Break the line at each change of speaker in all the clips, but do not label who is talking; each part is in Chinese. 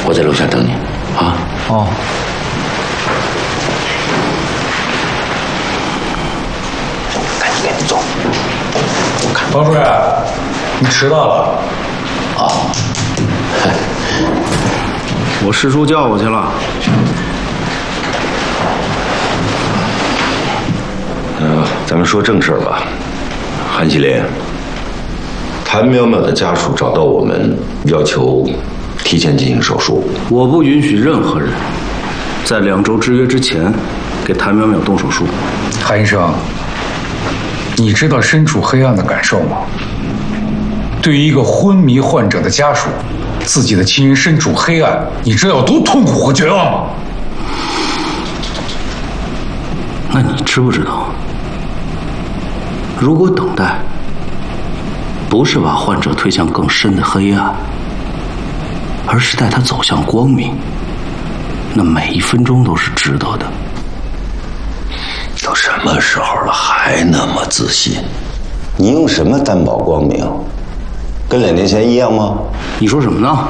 我在楼下等你，啊。
哦。
赶紧走。
王主任，你迟到了。
哦。
我师叔叫我去了。
咱们说正事儿吧。韩希林，谭淼淼的家属找到我们，要求提前进行手术。
我不允许任何人在2周之约之前给谭淼淼动手术。
韩医生，你知道身处黑暗的感受吗？对于一个昏迷患者的家属，自己的亲人身处黑暗，你知道有多痛苦和绝望吗？
那你知不知道，如果等待不是把患者推向更深的黑暗，而是带他走向光明，那每一分钟都是值得的。
都什么时候了，还那么自信？你用什么担保光明？跟2年前一样吗？
你说什么呢？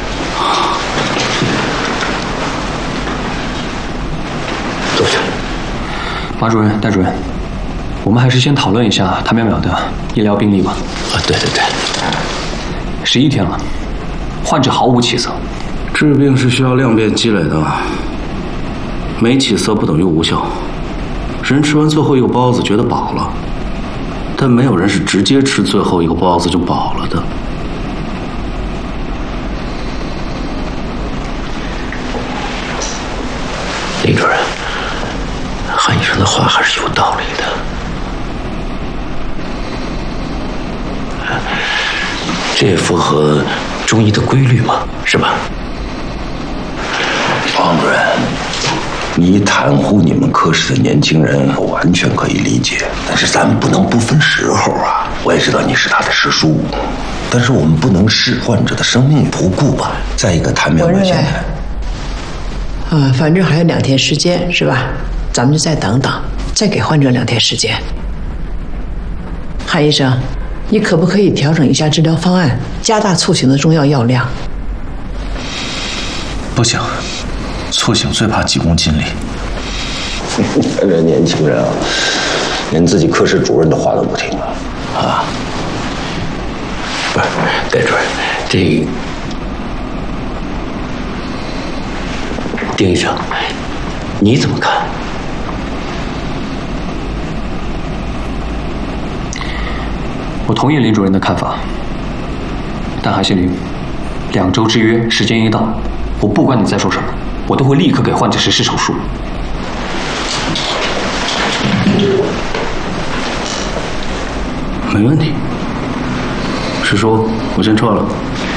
坐下。
马主任、戴主任，我们还是先讨论一下谭淼淼的医疗病历吧。
对对对。
11天了，患者毫无起色。
治病是需要量变积累的，没起色不等于无效。人吃完最后一个包子觉得饱了，但没有人是直接吃最后一个包子就饱了的。
李主任，韩医生的话还是有道理的。这也符合中医的规律嘛，是吧？王主任，你袒护你们科室的年轻人，我完全可以理解。但是咱们不能不分时候啊！我也知道你是他的师叔，但是我们不能视患者的生命不顾吧？再一个，谭淼淼现在……
反正还有2天时间，是吧？咱们就再等等，再给患者2天时间。韩医生，你可不可以调整一下治疗方案，加大促醒的中药药量？
不行，促醒最怕急功近利。
这年轻人啊，连自己科室主任的话都不听了啊！不是，戴主任，这丁医生，你怎么看？
我同意林主任的看法，但韩希林，2周之约时间一到，我不管你在说什么，我都会立刻给患者实施手术。
没问题，师叔，我先撤了。